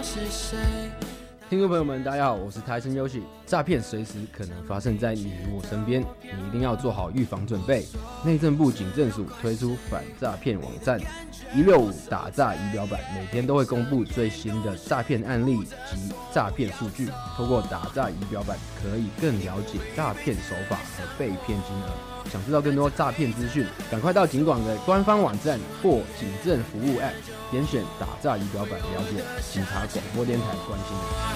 是谁？ 听众朋友们，大家好，我是台城优喜。诈骗随时可能发生在你我身边，你一定要做好预防准备。内政部警政署推出反诈骗网站165打诈仪表板，每天都会公布最新的诈骗案例及诈骗数据。透过打诈仪表板，可以更了解诈骗手法和被骗金额。想知道更多诈骗资讯，赶快到警广的官方网站或警政服务 App， 点选打诈仪表板了解警察广播电台关心的。